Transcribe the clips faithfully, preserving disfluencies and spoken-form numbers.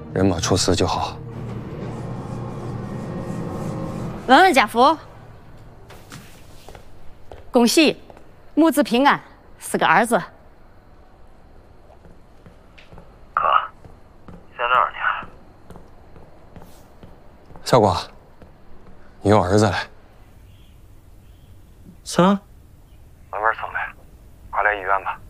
人没出事就好。 恩恩家父，恭喜母子平安，是个儿子。 哥，在哪儿呢？ 小瓜，你有儿子了。 啥？慢慢送来，快来医院吧。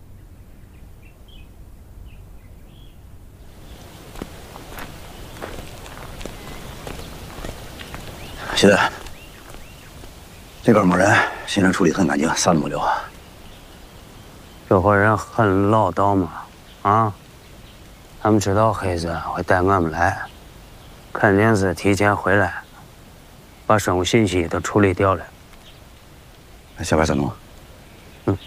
现在这哥们人现场处理很干净，啥都没留。 这伙人很唠叨嘛，啊？他们知道黑子会带俺们来，肯定是提前回来，把生物信息都处理掉了。 那下边咋弄？ 嗯，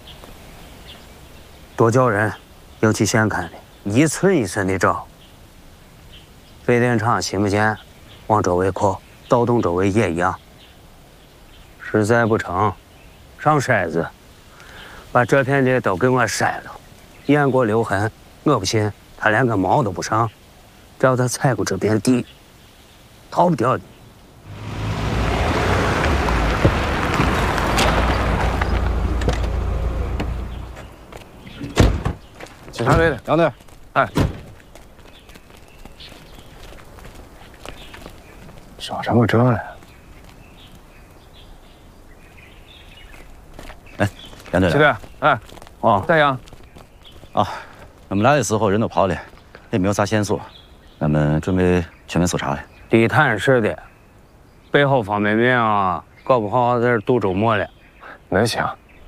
多叫人，尤其先看的，一寸一寸的找。废电厂新不见，往周围扩。 盗洞周围也一样，实在不成，上筛子，把这片地都给我筛了，验过留痕。我不信他连个毛都不上，只要他踩过这片地，逃不掉的。 警察队的杨队，哎，说什么这呢？ 哎，杨队， 齐队，哎， 哦， 戴阳， 啊，我们来的时候人都跑了，也没有啥线索，咱们准备全面搜查了。 地毯式的，背后方便面啊，搞不好在这度周末了。 那行。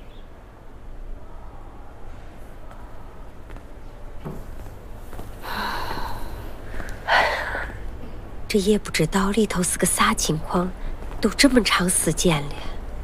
这也不知道里头是个啥情况，都这么长时间了。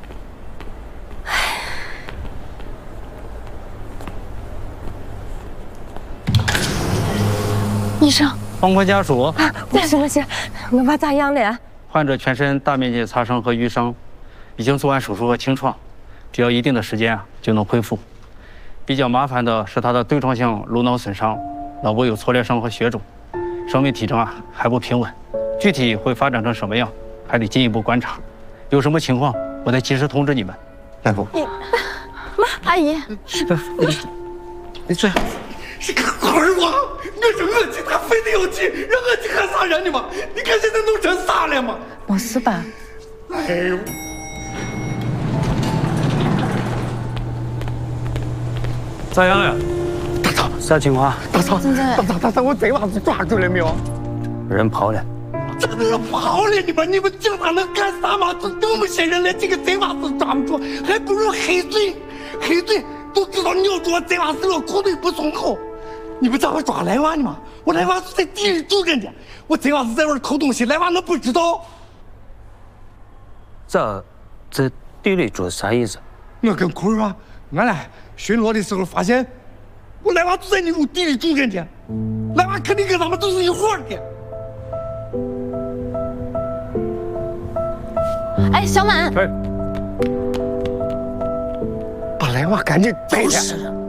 医生， 包括家属。 啊，没事没事，我爸咋样了？ 患者全身大面积擦伤和淤伤，已经做完手术和清创，只要一定的时间啊就能恢复。比较麻烦的是他的对创性颅脑损伤，脑部有挫裂伤和血肿，生命体征啊还不平稳。 具体会发展成什么样，还得进一步观察。有什么情况，我再及时通知你们。大夫， 妈，阿姨， 你这是个二娃，我是我去，他非得要去，让我去看啥人呢嘛？你看现在弄成啥了嘛？ 没事吧？ 哎呦！ 咋样了？ 大嫂， 啥情况？ 大嫂，大嫂，大嫂，我贼娃子抓住了没有？ 人跑了， 这人跑了！你们你们警察能干啥嘛？这这么些人了，这个贼娃子抓不住，还不如黑嘴，黑嘴都知道你要抓贼娃子了，裤腿不松口。你们咋会抓来娃呢嘛？我来娃是在地里住着呢，我贼娃子在外偷东西，来娃能不知道？ 这在地里住啥意思？ 我跟坤儿啊，俺俩巡逻的时候发现，我来娃就在你屋地里住着呢，来娃肯定跟咱们都是一伙的。 哎，小满， 把来娃赶紧逮了！